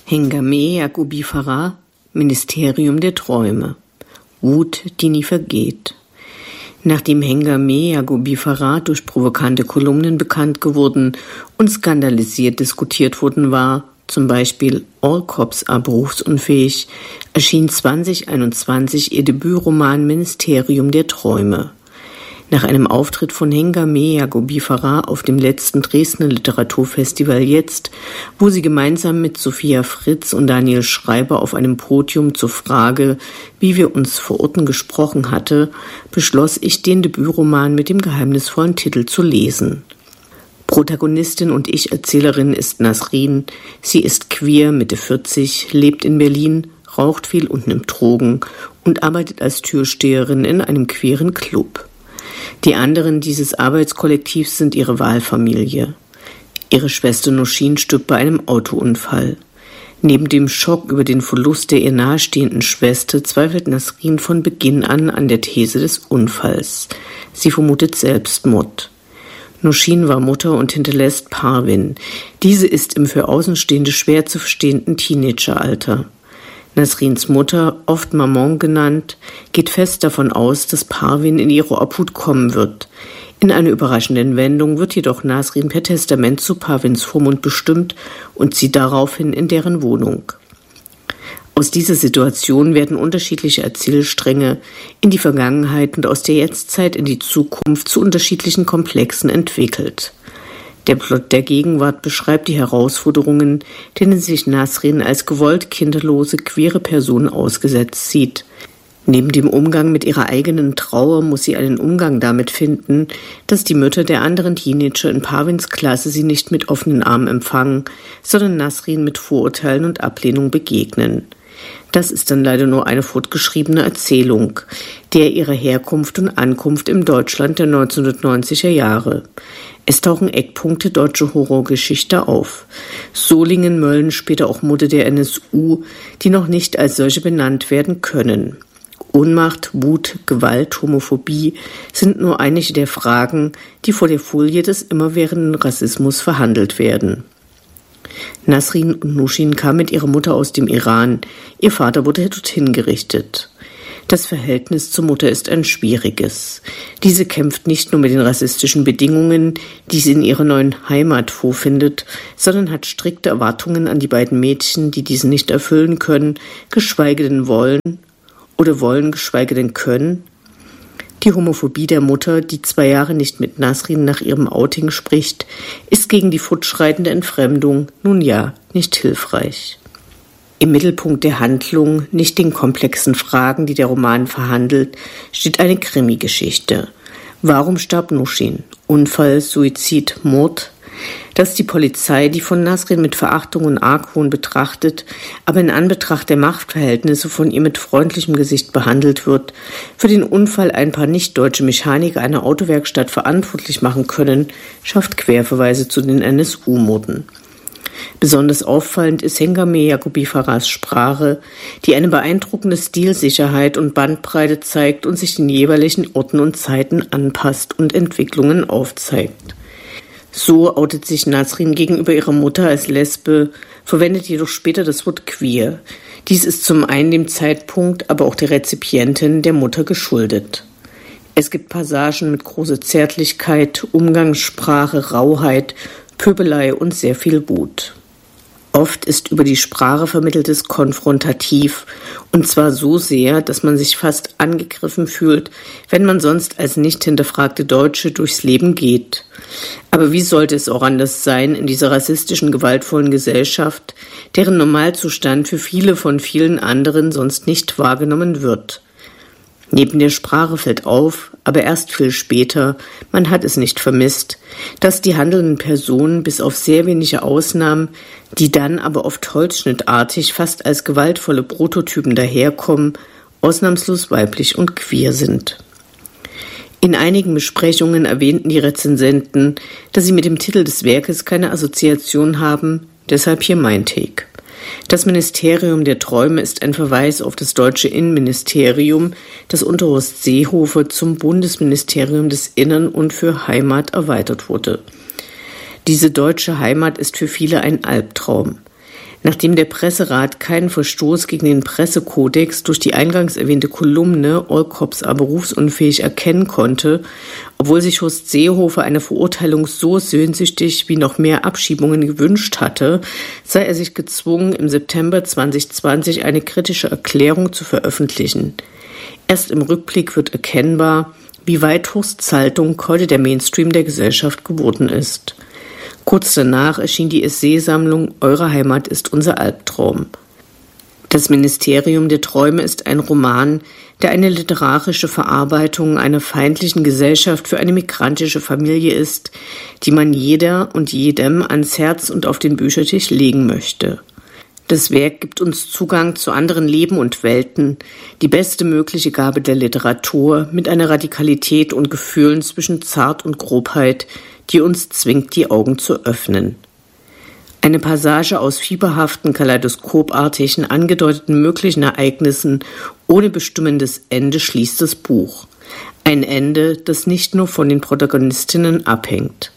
Hengame Yaghoubi Farah, Ministerium der Träume. Wut, die nie vergeht. Nachdem Hengame Yaghoubi Farah durch provokante Kolumnen bekannt geworden und skandalisiert diskutiert worden war, zum Beispiel All Cops are berufsunfähig, erschien 2021 ihr Debütroman Ministerium der Träume. Nach einem Auftritt von Hengame Yaghoubi Farah auf dem letzten Dresdner Literaturfestival Jetzt, wo sie gemeinsam mit Sophia Fritz und Daniel Schreiber auf einem Podium zur Frage, wie wir uns verorten, gesprochen hatte, beschloss ich, den Debütroman mit dem geheimnisvollen Titel zu lesen. Protagonistin und Ich-Erzählerin ist Nasrin. Sie ist queer, Mitte 40, lebt in Berlin, raucht viel und nimmt Drogen und arbeitet als Türsteherin in einem queeren Club. Die anderen dieses Arbeitskollektivs sind ihre Wahlfamilie. Ihre Schwester Noshin stirbt bei einem Autounfall. Neben dem Schock über den Verlust der ihr nahestehenden Schwester zweifelt Nasrin von Beginn an der These des Unfalls. Sie vermutet Selbstmord. Noshin war Mutter und hinterlässt Parvin. Diese ist im für Außenstehende schwer zu verstehenden Teenageralter. Nasrins Mutter, oft Maman genannt, geht fest davon aus, dass Parvin in ihre Obhut kommen wird. In einer überraschenden Wendung wird jedoch Nasrin per Testament zu Parvins Vormund bestimmt und zieht daraufhin in deren Wohnung. Aus dieser Situation werden unterschiedliche Erzählstränge in die Vergangenheit und aus der Jetztzeit in die Zukunft zu unterschiedlichen Komplexen entwickelt. Der Plot der Gegenwart beschreibt die Herausforderungen, denen sich Nasrin als gewollt kinderlose, queere Person ausgesetzt sieht. Neben dem Umgang mit ihrer eigenen Trauer muss sie einen Umgang damit finden, dass die Mütter der anderen Teenager in Parvins Klasse sie nicht mit offenen Armen empfangen, sondern Nasrin mit Vorurteilen und Ablehnung begegnen. Das ist dann leider nur eine fortgeschriebene Erzählung, der ihrer Herkunft und Ankunft im Deutschland der 1990er Jahre. Es tauchen Eckpunkte deutscher Horrorgeschichte auf. Solingen, Mölln, später auch Mutter der NSU, die noch nicht als solche benannt werden können. Ohnmacht, Wut, Gewalt, Homophobie sind nur einige der Fragen, die vor der Folie des immerwährenden Rassismus verhandelt werden. Nasrin und Noshin kam mit ihrer Mutter aus dem Iran. Ihr Vater wurde dorthin gerichtet. Das Verhältnis zur Mutter ist ein schwieriges. Diese kämpft nicht nur mit den rassistischen Bedingungen, die sie in ihrer neuen Heimat vorfindet, sondern hat strikte Erwartungen an die beiden Mädchen, die diese nicht erfüllen können, geschweige denn wollen, geschweige denn können. Die Homophobie der Mutter, die 2 Jahre nicht mit Nasrin nach ihrem Outing spricht, ist gegen die fortschreitende Entfremdung, nun ja, nicht hilfreich. Im Mittelpunkt der Handlung, nicht den komplexen Fragen, die der Roman verhandelt, steht eine Krimi-Geschichte. Warum starb Noshin? Unfall, Suizid, Mord? Dass die Polizei, die von Nasrin mit Verachtung und Argwohn betrachtet, aber in Anbetracht der Machtverhältnisse von ihr mit freundlichem Gesicht behandelt wird, für den Unfall ein paar nicht-deutsche Mechaniker einer Autowerkstatt verantwortlich machen können, schafft Querverweise zu den NSU-Morden. Besonders auffallend ist Hengame Yaghoubi Farahs Sprache, die eine beeindruckende Stilsicherheit und Bandbreite zeigt und sich den jeweiligen Orten und Zeiten anpasst und Entwicklungen aufzeigt. So outet sich Nasrin gegenüber ihrer Mutter als Lesbe, verwendet jedoch später das Wort queer. Dies ist zum einen dem Zeitpunkt, aber auch der Rezipientin der Mutter geschuldet. Es gibt Passagen mit großer Zärtlichkeit, Umgangssprache, Rauheit, Pöbelei und sehr viel Wut. Oft ist über die Sprache vermitteltes konfrontativ, und zwar so sehr, dass man sich fast angegriffen fühlt, wenn man sonst als nicht hinterfragte Deutsche durchs Leben geht. Aber wie sollte es auch anders sein in dieser rassistischen, gewaltvollen Gesellschaft, deren Normalzustand für viele von vielen anderen sonst nicht wahrgenommen wird? Neben der Sprache fällt auf, aber erst viel später, man hat es nicht vermisst, dass die handelnden Personen bis auf sehr wenige Ausnahmen, die dann aber oft holzschnittartig fast als gewaltvolle Prototypen daherkommen, ausnahmslos weiblich und queer sind. In einigen Besprechungen erwähnten die Rezensenten, dass sie mit dem Titel des Werkes keine Assoziation haben, deshalb hier mein Take. Das Ministerium der Träume ist ein Verweis auf das deutsche Innenministerium, das unter Horst Seehofer zum Bundesministerium des Innern und für Heimat erweitert wurde. Diese deutsche Heimat ist für viele ein Albtraum. Nachdem der Presserat keinen Verstoß gegen den Pressekodex durch die eingangs erwähnte Kolumne All Cops are berufsunfähig erkennen konnte, obwohl sich Horst Seehofer eine Verurteilung so sehnsüchtig wie noch mehr Abschiebungen gewünscht hatte, sei er sich gezwungen, im September 2020 eine kritische Erklärung zu veröffentlichen. Erst im Rückblick wird erkennbar, wie weit Horsts Haltung heute der Mainstream der Gesellschaft geworden ist. Kurz danach erschien die Essaysammlung Eure Heimat ist unser Albtraum. Das Ministerium der Träume ist ein Roman, der eine literarische Verarbeitung einer feindlichen Gesellschaft für eine migrantische Familie ist, die man jeder und jedem ans Herz und auf den Büchertisch legen möchte. Das Werk gibt uns Zugang zu anderen Leben und Welten, die beste mögliche Gabe der Literatur mit einer Radikalität und Gefühlen zwischen Zart und Grobheit, die uns zwingt, die Augen zu öffnen. Eine Passage aus fieberhaften, kaleidoskopartigen, angedeuteten möglichen Ereignissen ohne bestimmendes Ende schließt das Buch. Ein Ende, das nicht nur von den Protagonistinnen abhängt.